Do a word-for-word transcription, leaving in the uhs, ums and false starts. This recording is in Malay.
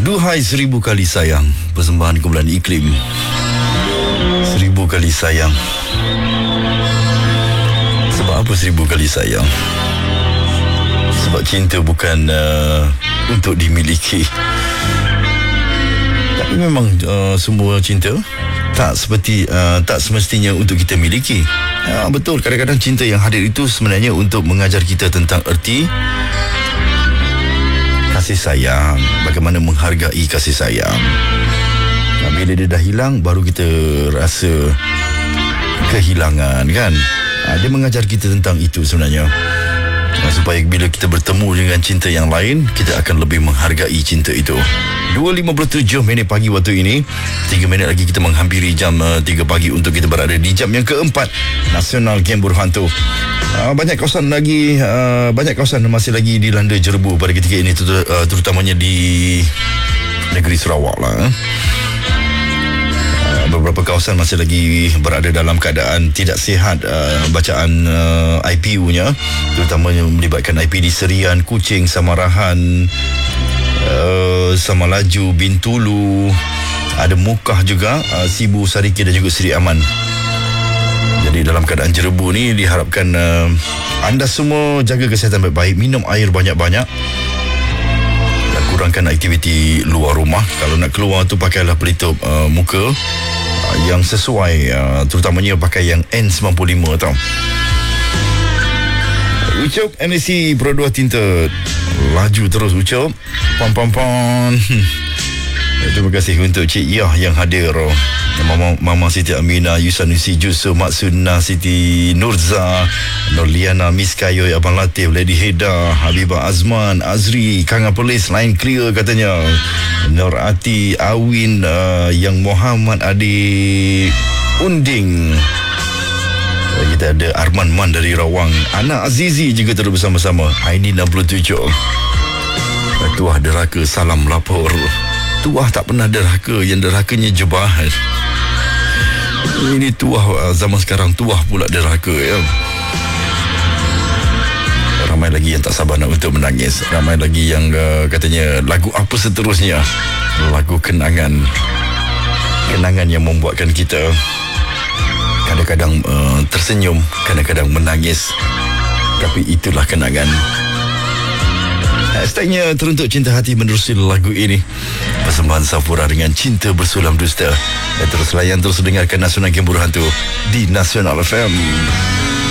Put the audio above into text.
Duhai seribu kali sayang, persembahan kumpulan Iklim. Seribu kali sayang. Sebab apa seribu kali sayang? Sebab cinta bukan uh, untuk dimiliki. Tapi memang uh, semua cinta tak seperti uh, tak semestinya untuk kita miliki. Ya, betul, kadang-kadang cinta yang hadir itu sebenarnya untuk mengajar kita tentang erti kasih sayang, bagaimana menghargai kasih sayang. Nah, bila dia dah hilang, baru kita rasa kehilangan, kan? Nah, dia mengajar kita tentang itu sebenarnya. Nah, supaya bila kita bertemu dengan cinta yang lain, kita akan lebih menghargai cinta itu. dua lima puluh tujuh minit pagi waktu ini. tiga minit lagi kita menghampiri jam uh, tiga pagi untuk kita berada di jam yang keempat Nasional Game Berhantu. Uh, banyak kawasan lagi uh, banyak kawasan masih lagi dilanda jerebu pada ketika ini, uh, terutamanya di negeri Sarawak lah. Eh. Beberapa kawasan masih lagi berada dalam keadaan tidak sihat uh, bacaan uh, I P U-nya, terutamanya melibatkan I P D Serian, Kuching, Samarahan, uh, Samalaju, Bintulu, ada Mukah juga, uh, Sibu, Sariki dan juga Seri Aman. Jadi dalam keadaan jerebu ni diharapkan uh, anda semua jaga kesihatan baik-baik, minum air banyak-banyak, dan kurangkan aktiviti luar rumah. Kalau nak keluar tu pakailah pelitup uh, muka uh, yang sesuai, uh, terutamanya pakai yang N sembilan puluh lima tau. Ucup M A C Produk Tinta, laju terus Ucup. Pam pam pam. Terima kasih untuk Cik Yah yang hadir, Mama, Mama Siti Aminah, Yusanusi Juso, Mak Sunnah, Siti Nurza, Norliana, Miss Kayoy, Abang Latif, Lady Heda, Habibah Azman, Azri, Kangan Polis, line clear katanya. Nur Ati, Awin, uh, Yang Muhammad, Adik Unding. Kita ada Arman Man dari Rawang, Anak Azizi juga terus bersama-sama. Aini enam puluh tujuh. Tuah derhaka, salam lapor. Tuah tak pernah derhaka, yang derhakanya jebahan. Ini tuah zaman sekarang, tuah pula derhaka, ya. Ramai lagi yang tak sabar nak untuk menangis. Ramai lagi yang uh, katanya lagu apa seterusnya, lagu kenangan. Kenangan yang membuatkan kita kadang-kadang uh, tersenyum, kadang-kadang menangis. Tapi itulah kenangan. Hashtagnya teruntuk cinta hati menerusi lagu ini. Persembahan Safura dengan Cinta Bersulam Dusta. Dan terus layan, terus dengarkan Nasional Game Berhantu di Nasional F M.